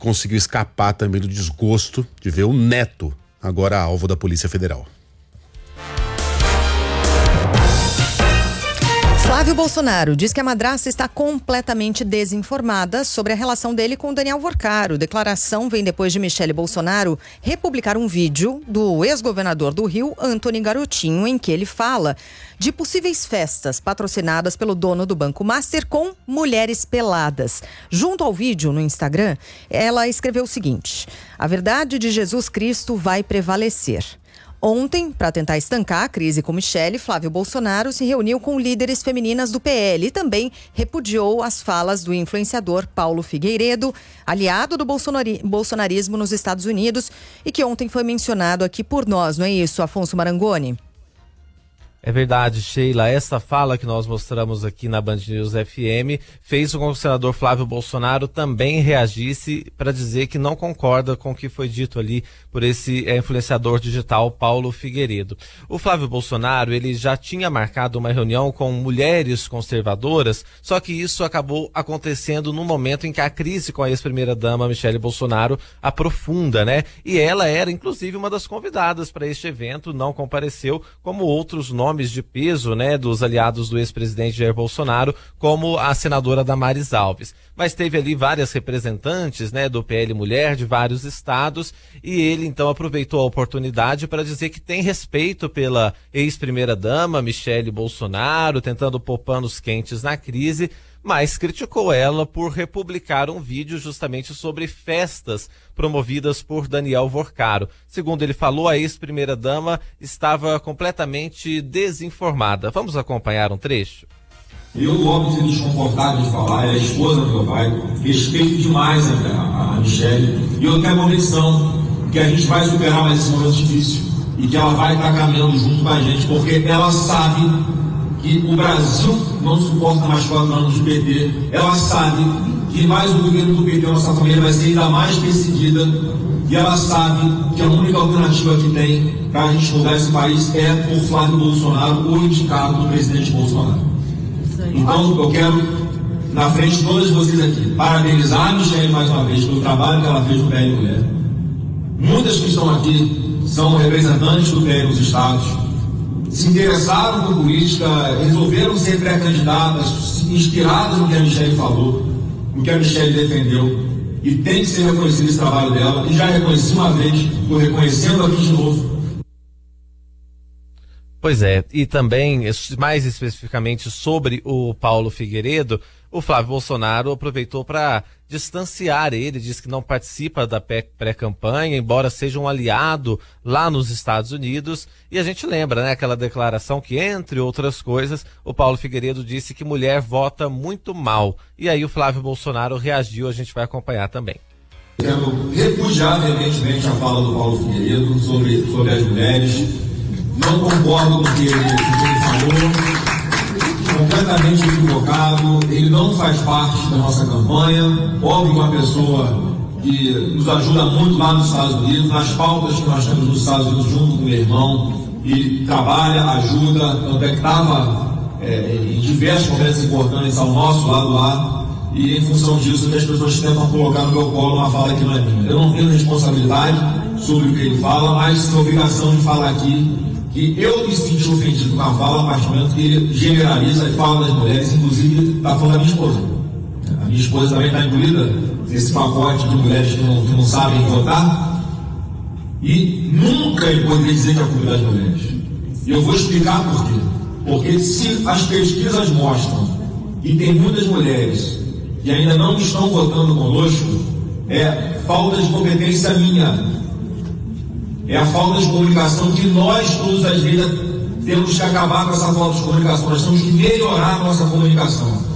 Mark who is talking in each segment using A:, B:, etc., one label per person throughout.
A: conseguiu escapar também do desgosto de ver o neto agora alvo da Polícia Federal.
B: Flávio Bolsonaro diz que a madrasta está completamente desinformada sobre a relação dele com Daniel Worcaro. Declaração vem depois de Michele Bolsonaro republicar um vídeo do ex-governador do Rio, Antony Garotinho, em que ele fala de possíveis festas patrocinadas pelo dono do Banco Master com mulheres peladas. Junto ao vídeo no Instagram, ela escreveu o seguinte: a verdade de Jesus Cristo vai prevalecer. Ontem, para tentar estancar a crise com Michele, Flávio Bolsonaro se reuniu com líderes femininas do PL e também repudiou as falas do influenciador Paulo Figueiredo, aliado do bolsonarismo nos Estados Unidos e que ontem foi mencionado aqui por nós, não é isso, Afonso Marangoni?
C: É verdade, Sheila. Essa fala que nós mostramos aqui na Band News FM fez com que o senador Flávio Bolsonaro também reagisse para dizer que não concorda com o que foi dito ali por esse influenciador digital Paulo Figueiredo. O Flávio Bolsonaro, ele já tinha marcado uma reunião com mulheres conservadoras, só que isso acabou acontecendo no momento em que a crise com a ex-primeira-dama Michele Bolsonaro aprofunda, né? E ela era, inclusive, uma das convidadas para este evento, não compareceu, como outros nomes de peso, né, dos aliados do ex-presidente Jair Bolsonaro, como a senadora Damares Alves. Mas teve ali várias representantes, né, do PL Mulher de vários estados, e ele então aproveitou a oportunidade para dizer que tem respeito pela ex-primeira-dama Michele Bolsonaro, tentando pôr panos quentes na crise, mas criticou ela por republicar um vídeo justamente sobre festas promovidas por Daniel Worcaro. Segundo ele falou, a ex-primeira-dama estava completamente desinformada. Vamos acompanhar um trecho?
D: Eu logo me desconfortável de falar, é a esposa do meu pai, respeito demais a Michele, e eu tenho a convicção que a gente vai superar mais esse momento difícil e que ela vai estar caminhando junto com a gente, porque ela sabe que o Brasil não suporta mais 4 anos de PT. Ela sabe que mais o governo do PT, nossa família, vai ser ainda mais perseguida. E ela sabe que a única alternativa que tem para a gente mudar esse país é por Flávio Bolsonaro, o indicado do presidente Bolsonaro. Então, eu quero, na frente de todos vocês aqui, parabenizar a Michele mais uma vez pelo trabalho que ela fez no PL Mulher. Muitas que estão aqui são representantes do PL nos estados, se interessaram por política, resolveram ser pré-candidatas, inspiradas no que a Michele falou, no que a Michele defendeu, e tem que ser reconhecido esse trabalho dela, e já reconheci uma vez, estou reconhecendo aqui de novo.
C: Pois é, e também, mais especificamente sobre o Paulo Figueiredo, o Flávio Bolsonaro aproveitou para distanciar ele, diz que não participa da pré-campanha, embora seja um aliado lá nos Estados Unidos. E a gente lembra, né, aquela declaração que, entre outras coisas, o Paulo Figueiredo disse que mulher vota muito mal. E aí o Flávio Bolsonaro reagiu, a gente vai acompanhar também.
D: Quero repudiar veementemente a fala do Paulo Figueiredo sobre as mulheres. Não concordo com o que ele falou. Completamente equivocado, ele não faz parte da nossa campanha. Óbvio que uma pessoa que nos ajuda muito lá nos Estados Unidos, nas pautas que nós temos nos Estados Unidos junto com o meu irmão, e trabalha, ajuda, tanto é que estava em diversos momentos importantes ao nosso lado lá, e em função disso que as pessoas tentam colocar no meu colo uma fala que não é minha. Eu não tenho responsabilidade sobre o que ele fala, mas tenho obrigação de falar aqui que eu me senti ofendido com a fala a partir do momento que ele generaliza e fala das mulheres, inclusive está falando da minha esposa. A minha esposa também está incluída nesse pacote de mulheres que não sabem votar, e nunca ele poderia dizer que é a culpa das mulheres. E eu vou explicar por quê. Porque se as pesquisas mostram que tem muitas mulheres que ainda não estão votando conosco, é falta de competência minha. É a falta de comunicação que nós, todos as vezes, temos que acabar com essa falta de comunicação. Nós temos que melhorar a nossa comunicação.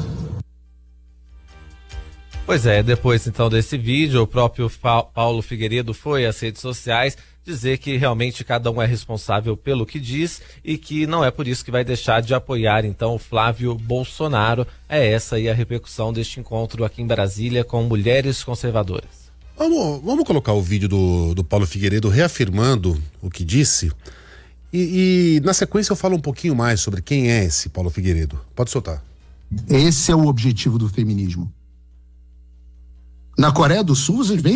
C: Pois é, depois então desse vídeo, o próprio Paulo Figueiredo foi às redes sociais dizer que realmente cada um é responsável pelo que diz e que não é por isso que vai deixar de apoiar então o Flávio Bolsonaro. É essa aí a repercussão deste encontro aqui em Brasília com mulheres conservadoras.
A: Vamos colocar o vídeo do Paulo Figueiredo reafirmando o que disse e na sequência eu falo um pouquinho mais sobre quem é esse Paulo Figueiredo. Pode soltar.
E: Esse é o objetivo do feminismo. Na Coreia do Sul, vocês veem